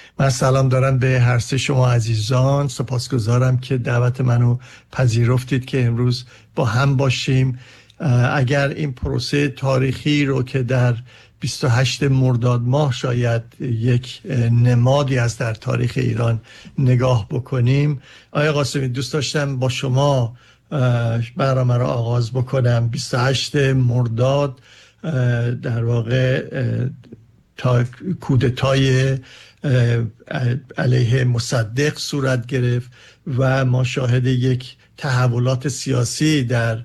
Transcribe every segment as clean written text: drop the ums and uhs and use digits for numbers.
من سلام دارم به هر سه شما عزیزان. سپاسگزارم که دعوت منو پذیرفتید که امروز با هم باشیم. اگر این پروسه تاریخی رو که در 28 مرداد ماه شاید یک نمادی از در تاریخ ایران نگاه بکنیم، آقای قاسمی دوست داشتم با شما برنامه رو آغاز بکنم. 28 مرداد در واقع تا کودتای علیه مصدق صورت گرفت و ما شاهد یک تحولات سیاسی در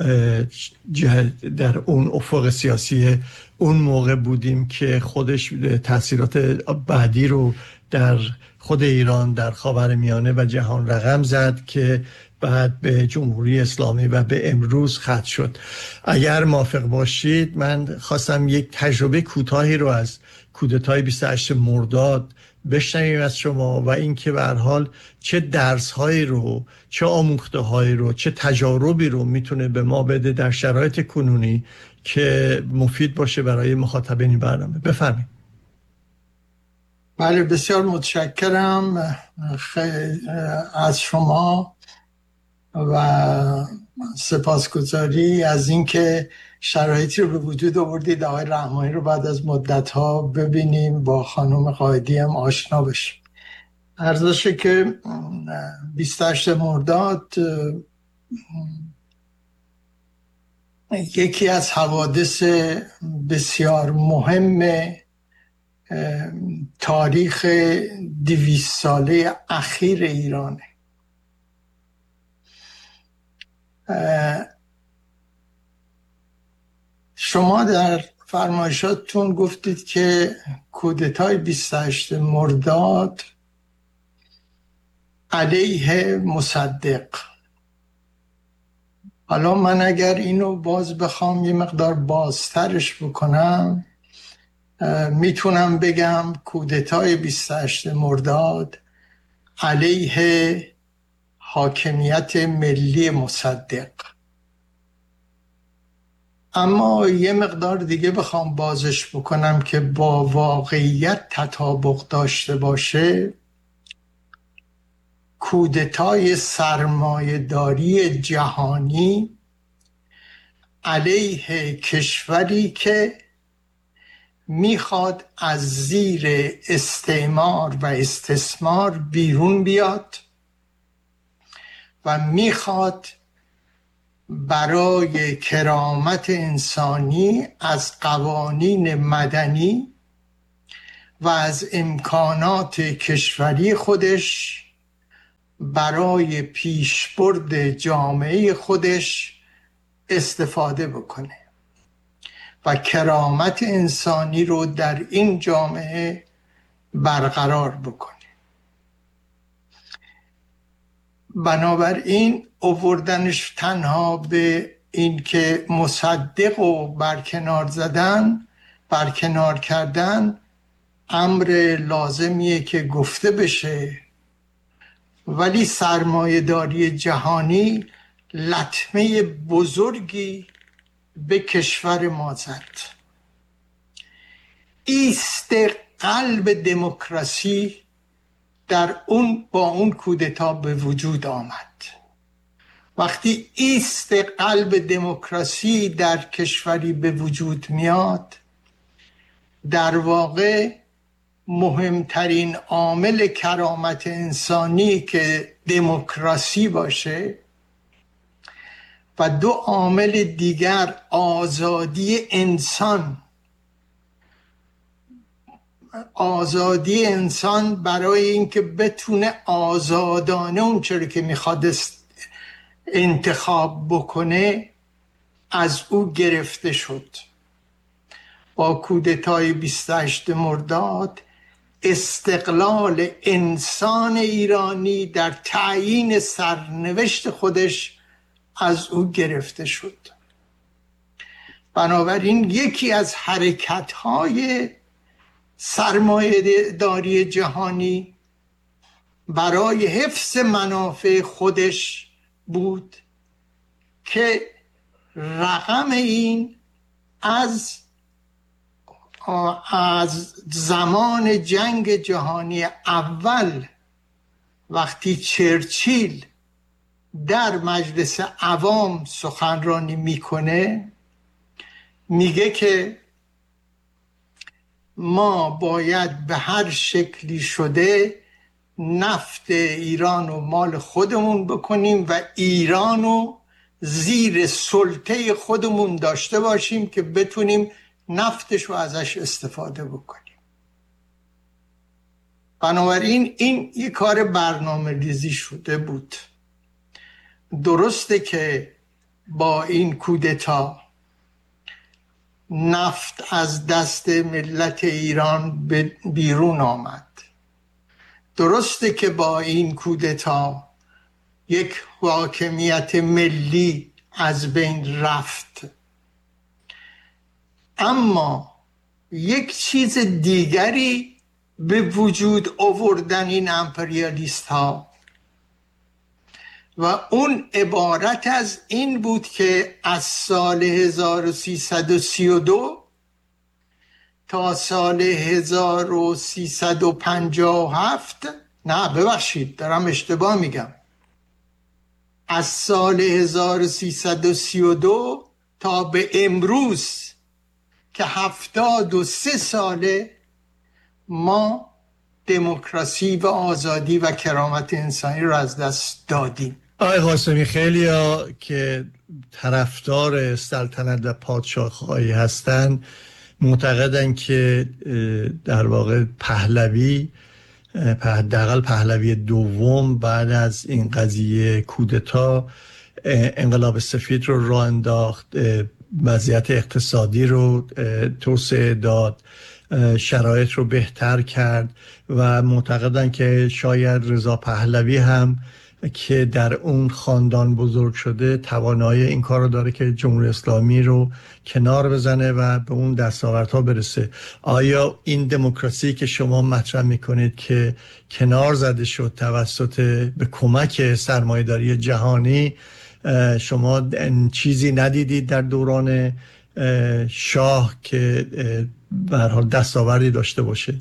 اون افق سیاسی اون موقع بودیم که خودش تاثیرات بعدی رو در خود ایران، در خاورمیانه و جهان رقم زد که بعد به جمهوری اسلامی و به امروز ختم شد. اگر موافق باشید من خواستم یک تجربه کوتاهی رو از کودتای 28 مرداد بشنویم از شما و اینکه به هر حال چه درس‌هایی رو، چه آموخته‌هایی رو، چه تجاربی رو میتونه به ما بده در شرایط کنونی که مفید باشه برای مخاطبین این برنامه. بفرمایید. بله، بسیار متشکرم از شما و سپاسگزاری از اینکه شرایطی رو به وجود آوردید آقای رحمانی رو بعد از مدت‌ها ببینیم، با خانم قائدی هم آشنا بشیم. عرضشه که 28 مرداد یکی از حوادث بسیار مهم تاریخ 200 ساله اخیر ایرانه. شما در فرمایشاتتون گفتید که کودتای 28 مرداد علیه مصدق. حالا من اگر اینو باز بخوام یه مقدار بازترش بکنم، میتونم بگم کودتای 28 مرداد علیه حاکمیت ملی مصدق. اما یه مقدار دیگه بخوام بازش بکنم که با واقعیت تطابق داشته باشه، کودتای سرمایه‌داری جهانی علیه کشوری که میخواد از زیر استعمار و استثمار بیرون بیاد و میخواد برای کرامت انسانی از قوانین مدنی و از امکانات کشوری خودش برای پیشبرد جامعه خودش استفاده بکنه و کرامت انسانی رو در این جامعه برقرار بکنه. بنابراین آوردنش تنها به این که مصدق و برکنار کردن امر لازمیه که گفته بشه، ولی سرمایه‌داری جهانی لطمه بزرگی به کشور ما زد. ایست قلب دموکراسی با اون کودتا به وجود آمد. وقتی ایست قلب دموکراسی در کشوری به وجود میاد، در واقع مهمترین عامل کرامت انسانی که دموکراسی باشه و دو عامل دیگر آزادی انسان برای اینکه بتونه آزادانه اون چیزی که میخواد انتخاب بکنه از او گرفته شد. با کودتای 28 مرداد استقلال انسان ایرانی در تعیین سرنوشت خودش از او گرفته شد. بنابراین یکی از حرکت‌های سرمایه‌داری جهانی برای حفظ منافع خودش بود که رقم این از از زمان جنگ جهانی اول وقتی چرچیل در مجلس عوام سخنرانی میکنه، میگه که ما باید به هر شکلی شده نفت ایران و مال خودمون بکنیم و ایرانو زیر سلطه خودمون داشته باشیم که بتونیم نفتش رو ازش استفاده بکنیم. بنابراین این یک کار برنامه ریزی شده بود. درسته که با این کودتا نفت از دست ملت ایران بیرون آمد، درسته که با این کودتا یک حاکمیت ملی از بین رفت، اما یک چیز دیگری به وجود آوردن این امپریالیست ها و اون عبارت از این بود که از سال 1332 تا سال 1357 نه ببخشید دارم اشتباه میگم، از سال 1332 تا به امروز که 73 ساله ما دموکراسی و آزادی و کرامت انسانی رو از دست دادیم. آقای قاسمی، خیلی ها که طرفدار سلطنت و پادشاهی هستن معتقدن که در واقع پهلوی، حداقل پهلوی دوم، بعد از این قضیه کودتا انقلاب سفید رو راه انداخت، وضعیت اقتصادی رو توسعه داد، شرایط رو بهتر کرد و معتقدن که شاید رضا پهلوی هم که در اون خاندان بزرگ شده توانایی این کار رو داره که جمهوری اسلامی رو کنار بزنه و به اون دستاوردها برسه. آیا این دموکراسی که شما مطرح میکنید که کنار زده شد توسط به کمک سرمایه‌داری جهانی، شما چیزی ندیدید در دوران شاه که به هر حال دستاوردی داشته باشه؟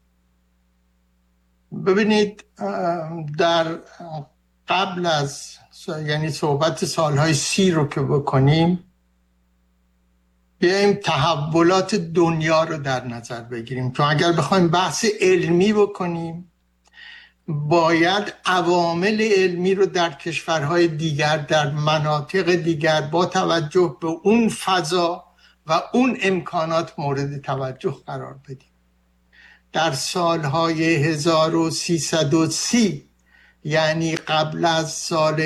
ببینید، در قبل از یعنی صحبت سالهای 30 رو که بکنیم، بیاییم تحولات دنیا رو در نظر بگیریم، چون اگر بخوایم بحث علمی بکنیم باید عوامل علمی رو در کشورهای دیگر، در مناطق دیگر با توجه به اون فضا و اون امکانات مورد توجه قرار بدیم. در سالهای 1330 یعنی قبل از سال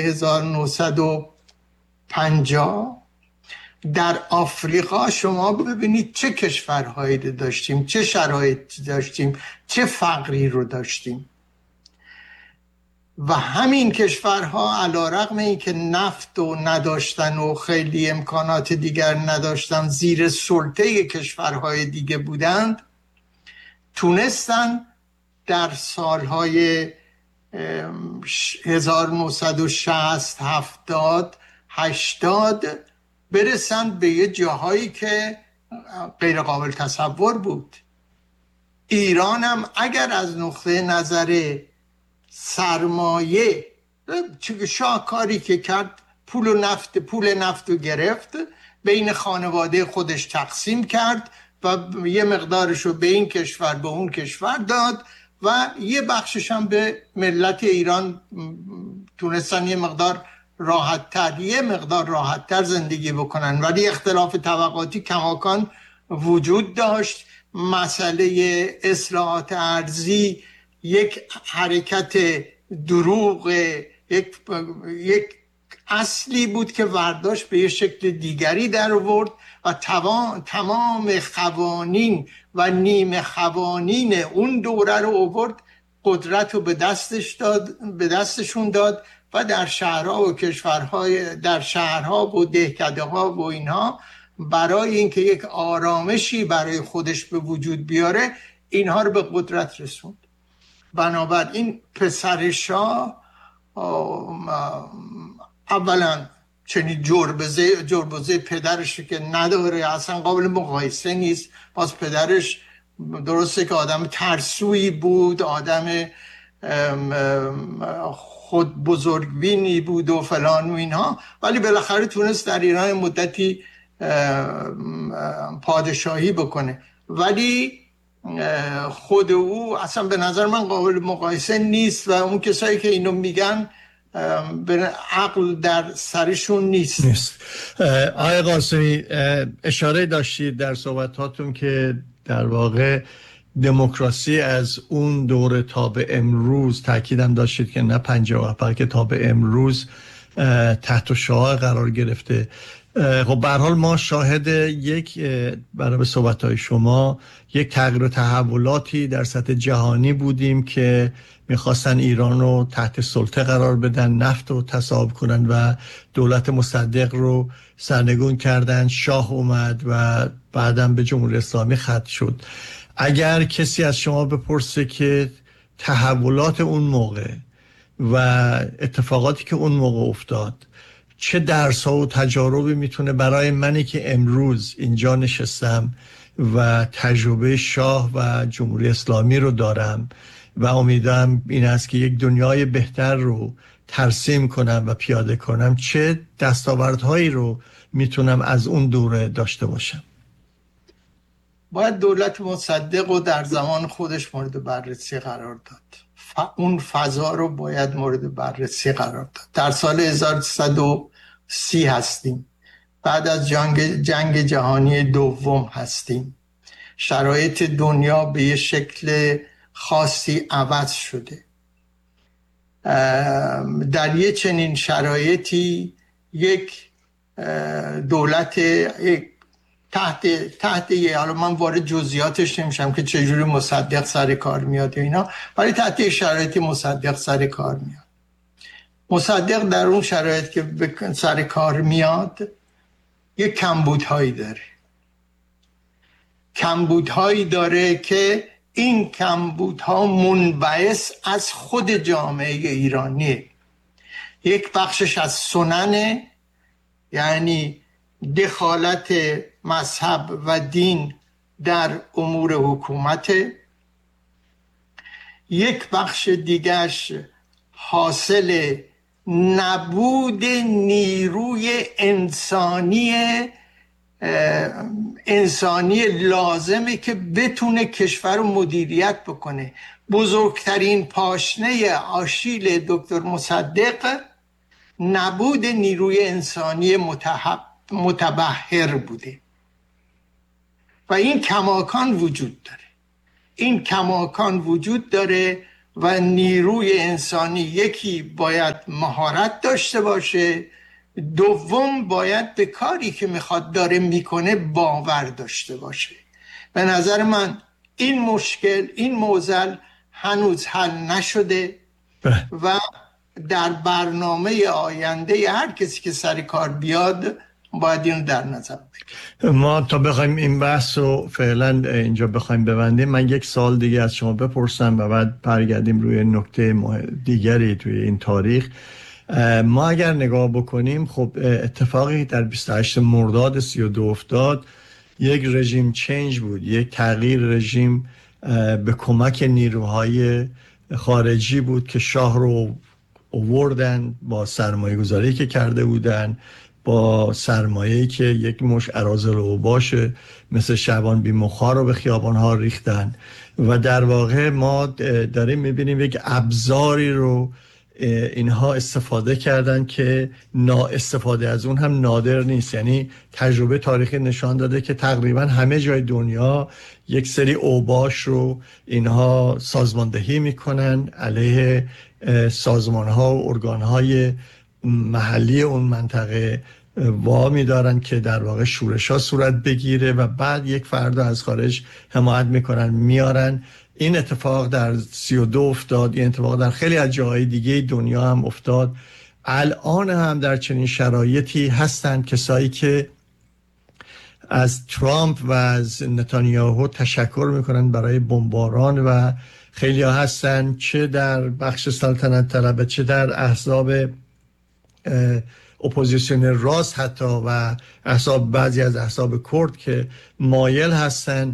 1950 در آفریقا شما ببینید چه کشورهایی داشتیم، چه شرایطی داشتیم، چه فقری رو داشتیم. و همین کشورها علیرغم اینکه نفت و نداشتن و خیلی امکانات دیگر نداشتن، زیر سلطه کشورهای دیگه بودند، تونستن در سالهای 1960 70 80 برسن به یه جاهایی که غیر قابل تصور بود. ایران هم اگر از نقطه نظر سرمایه، شاهکاری که کرد، پول نفت رو گرفت، بین خانواده خودش تقسیم کرد و یه مقدارش رو به این کشور به اون کشور داد و یه بخشش هم به ملت ایران، تونستن یه مقدار راحت‌تر زندگی بکنن. ولی اختلاف طبقاتی کماکان وجود داشت. مسئله اصلاحات ارضی یک حرکت دروغ، یک اصلی بود که ورداشت به یه شکل دیگری در آورد و تمام قوانین و نیمه قوانین اون دوره رو آورد، قدرت رو به دستشون داد و در شهرها و کشورهای، در شهرها و دهکده ها و اینها، برای اینکه یک آرامشی برای خودش به وجود بیاره اینها رو به قدرت رسوند. بنابراین پسر شاه اولا چنین جربزه پدرش که نداره، اصلا قابل مقایسه نیست. باز پدرش درسته که آدم ترسویی بود، آدم خود بزرگبینی بود و فلان و اینها، ولی بالاخره تونست در ایران مدتی پادشاهی بکنه. ولی خود او اصلا به نظر من قابل مقایسه نیست و اون کسایی که اینو میگن به عقل در سرشون نیست. آقای قاسمی، اشاره داشتید در صحبتاتون که در واقع دموکراسی از اون دوره تا به امروز، تاکیدم داشتید که نه 57 که تا به امروز تحت شعاع قرار گرفته. خب به هر حال ما شاهد برای به صحبت‌های شما یک تغییر و تحولاتی در سطح جهانی بودیم که میخواستن ایران رو تحت سلطه قرار بدن، نفت رو تصاحب کنن و دولت مصدق رو سرنگون کردن. شاه اومد و بعدم به جمهوری اسلامی ختم شد. اگر کسی از شما بپرسه که تحولات اون موقع و اتفاقاتی که اون موقع افتاد چه درس‌ها و تجاربی میتونه برای منی که امروز اینجا نشستم و تجربه شاه و جمهوری اسلامی رو دارم و امیدوارم این است که یک دنیای بهتر رو ترسیم کنم و پیاده کنم، چه دستاوردهایی رو میتونم از اون دوره داشته باشم؟ باید دولت مصدق رو در زمان خودش مورد بررسی قرار داد. اون فضا رو باید مورد بررسی قرار داد. در سال 1330 هستیم، بعد از جنگ جهانی دوم هستیم. شرایط دنیا به یه شکل خاصی عوض شده. در یه چنین شرایطی یک دولت تحت حالا من وارد جزئیاتش نمیشم که چجوری مصدق سر کار میاد و اینا، ولی تحت شرایط مصدق سر کار میاد. مصدق در اون شرایط که سر کار میاد یک کمبودهایی داره که این کمبودها منبعث از خود جامعه ایرانیه. یک بخشش از سننه، یعنی دخالت مذهب و دین در امور حکومت. یک بخش دیگرش حاصل نبود نیروی انسانی لازمه که بتونه کشور رو مدیریت بکنه. بزرگترین پاشنه آشیل دکتر مصدق نبود نیروی انسانی متبحر بوده و این کماکان وجود داره. و نیروی انسانی یکی باید مهارت داشته باشه، دوم باید به کاری که میخواد داره میکنه باور داشته باشه. به نظر من این معضل هنوز حل نشده و در برنامه آینده هر کسی که سر کار بیاد باید اینو در نظر بگیریم. ما تا بخوایم این بحث رو فعلا اینجا بخوایم ببندیم، من یک سال دیگه از شما بپرسم و بعد برگردیم روی نکته دیگری توی این تاریخ. ما اگر نگاه بکنیم، خب اتفاقی در 28 مرداد 32 افتاد یک رژیم چنج بود، یک تغییر رژیم به کمک نیروهای خارجی بود که شاه رو آوردن با سرمایه گذاری که کرده بودن، با سرمایه‌ای که یک مش اراذل و باشه مثل شعبان بی‌مخا رو به خیابان‌ها ریختن و در واقع ما داریم می‌بینیم یک ابزاری رو اینها استفاده کردن که استفاده از اون هم نادر نیست. یعنی تجربه تاریخی نشان داده که تقریبا همه جای دنیا یک سری اوباش رو اینها سازماندهی میکنن علیه سازمان‌ها و ارگان‌های محلی اون منطقه، وامی دارن که در واقع شورش‌ها صورت بگیره و بعد یک فرد از خارج حمایت میکنن میارن. این اتفاق در 32 افتاد، این اتفاق در خیلی از جاهای دیگه دنیا هم افتاد. الان هم در چنین شرایطی هستند کسایی که از ترامپ و از نتانیاهو تشکر میکنن برای بمباران و خیلی ها هستن چه در بخش سلطنت طلبه چه در احزاب اپوزیسیون راست حتی و بعضی از احزاب کرد که مایل هستن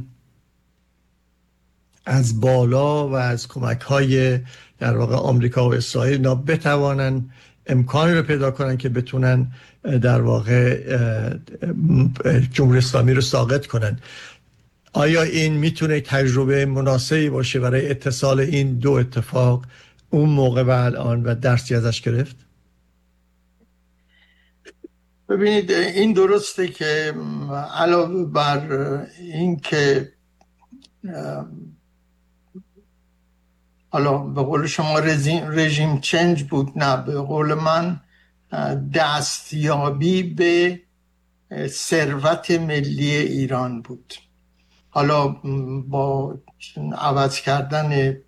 از بالا و از کمک‌های در واقع آمریکا و اسرائیل اینا بتوانن امکانی رو پیدا کنن که بتونن در واقع جمهوری اسلامی رو ساقط کنن. آیا این میتونه تجربه مناسبی باشه برای اتصال این دو اتفاق اون موقع و الان و درسی ازش گرفت؟ ببینید این درسته که علاوه بر این که حالا به قول شما رژیم چنج بود، نه به قول من دستیابی به ثروت ملی ایران بود. حالا با عوض کردن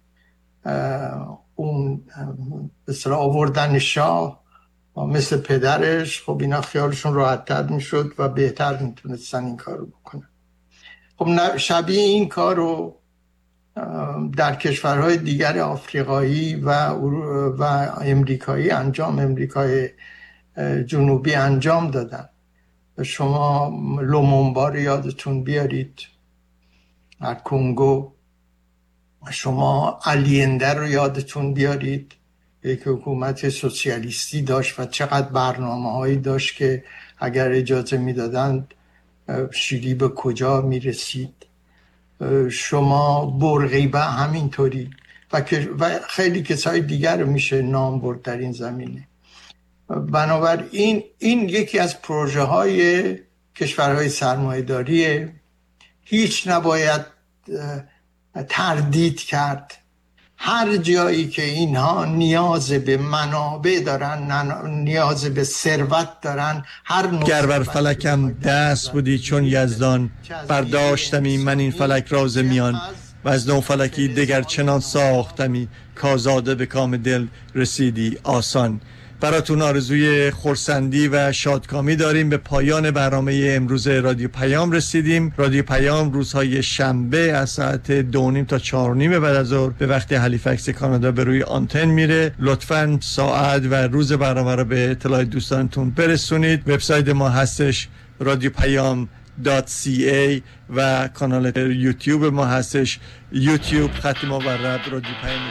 اون بسیار آوردن شاه مثل پدرش، خب اینا خیالشون راحت‌تر میشد و بهتر میتونستن این کار رو بکنن. خب شبیه این کار رو در کشورهای دیگر آفریقایی و امریکایی امریکای جنوبی انجام دادن. شما لومونبا رو یادتون بیارید در کنگو، شما آلینده رو یادتون بیارید یک حکومت سوسیالیستی داشت و چقدر برنامه‌هایی داشت که اگر اجازه میدادند شیلی به کجا میرسید. شما بورقیبه همینطوری و خیلی کسای دیگر رو میشه نام برد در این زمینه. بنابراین این یکی از پروژه های کشورهای سرمایه‌داریه، هیچ نباید تردید کرد. هر جایی که اینها نیاز به منابع دارن، نیاز به ثروت دارن، گر بر فلکم دست بودی چون یزدان، برداشتمی من این فلک راز میان، و از نو فلکی دگر چنان ساختمی، کازاده به کام دل رسیدی آسان. براتون آرزوی خرسندی و شادکامی داریم. به پایان برنامه امروز رادیو پیام رسیدیم. رادیو پیام روزهای شنبه از ساعت 2:30 تا 4:30 بعد از ظهر به وقت هالیفکس کانادا به روی آنتن میره. لطفاً ساعت و روز برنامه رو به اطلاع دوستانتون برسونید. وبسایت ما هستش radiopayam.ca و کانال یوتیوب ما هستش youtube/رادیو پیام.